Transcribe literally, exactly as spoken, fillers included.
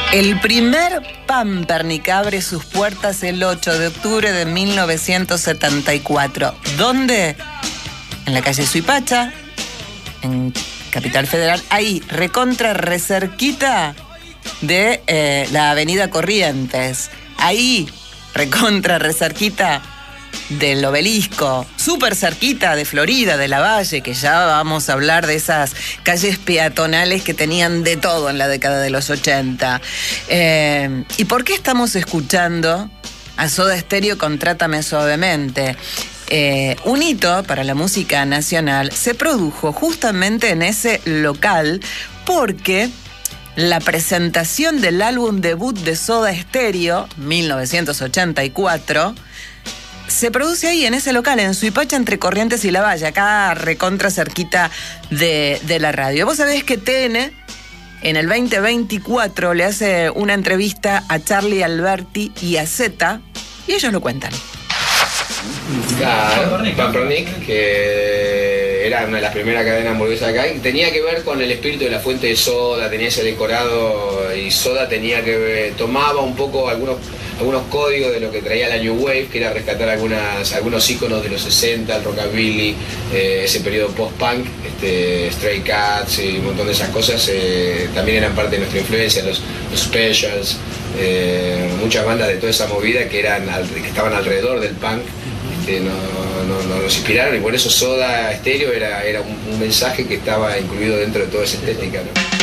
El primer Pampernick abre sus puertas el ocho de octubre de mil novecientos setenta y cuatro. ¿Dónde? En la calle Suipacha, en Capital Federal, ahí, recontra recerquita de eh, la avenida Corrientes. Ahí, recontra recerquita del Obelisco, súper cerquita de Florida, de la Valle, que ya vamos a hablar de esas calles peatonales que tenían de todo en la década de los ochenta. Eh, ¿Y por qué estamos escuchando a Soda Stereo con Trátame Suavemente? Eh, un hito para la música nacional se produjo justamente en ese local porque la presentación del álbum debut de Soda Stereo, mil novecientos ochenta y cuatro, se produce ahí, en ese local, en Suipacha, entre Corrientes y La Valle, acá recontra cerquita de, de la radio. Vos sabés que T N, en el veinte veinticuatro, le hace una entrevista a Charlie Alberti y a Zeta, y ellos lo cuentan. Claro, Pampernick, que era una de las primeras cadenas hamburguesas acá, y tenía que ver con el espíritu de la fuente de Soda, tenía ese decorado, y Soda tenía que ver, tomaba un poco algunos algunos códigos de lo que traía la New Wave, que era rescatar algunas, algunos íconos de los sesenta, el rockabilly, eh, ese periodo post-punk, este, Stray Cats y un montón de esas cosas, eh, también eran parte de nuestra influencia, los, los Specials, eh, muchas bandas de toda esa movida que, eran, que estaban alrededor del punk, este, no, no, no, nos inspiraron, y por eso Soda Stereo era, era un, un mensaje que estaba incluido dentro de toda esa estética, ¿no?